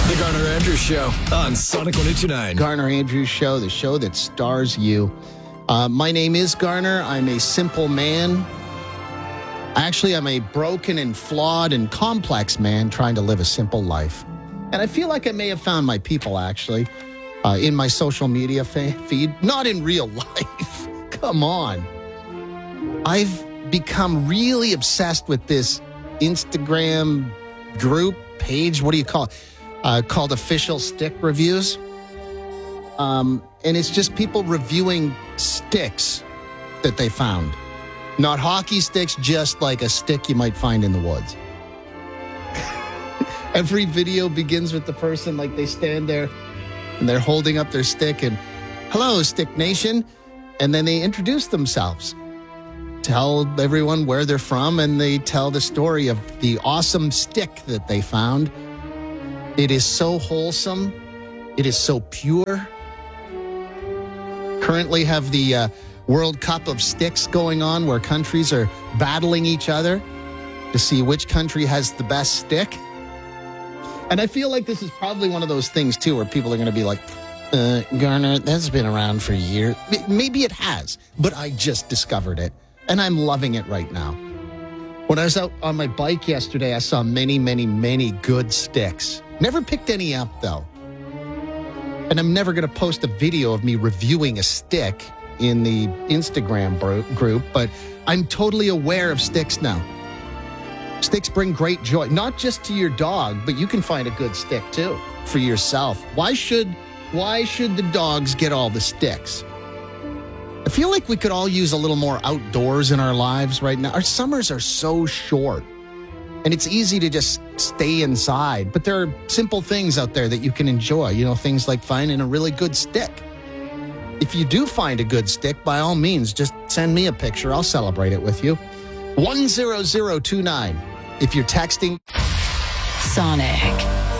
The Garner Andrews Show on Sonic 102.9. Garner Andrews Show, the show that stars you. My name is Garner. I'm a simple man. Actually, I'm a broken and flawed and complex man trying to live a simple life. And I feel like I may have found my people, actually, in my social media feed. Not in real life. Come on. I've become really obsessed with this Instagram group page. What do you call it? Called Official Stick Reviews. And it's just people reviewing sticks that they found. Not hockey sticks, just like a stick you might find in the woods. Every video begins with the person, like they stand there and they're holding up their stick and, hello, Stick Nation. And then they introduce themselves. Tell everyone where they're from, and they tell the story of the awesome stick that they found. It is so wholesome. It is so pure. Currently have the World Cup of Sticks going on, where countries are battling each other to see which country has the best stick. And I feel like this is probably one of those things, too, where people are going to be like, Garner, that's been around for years. Maybe it has, but I just discovered it, and I'm loving it right now. When I was out on my bike yesterday, I saw many, many, many good sticks. Never picked any up, though. And I'm never going to post a video of me reviewing a stick in the Instagram group, but I'm totally aware of sticks now. Sticks bring great joy, not just to your dog, but you can find a good stick, too, for yourself. Why should the dogs get all the sticks? I feel like we could all use a little more outdoors in our lives right now. Our summers are so short. And it's easy to just stay inside. But there are simple things out there that you can enjoy. You know, things like finding a really good stick. If you do find a good stick, by all means, just send me a picture. I'll celebrate it with you. 10029. If you're texting. Sonic.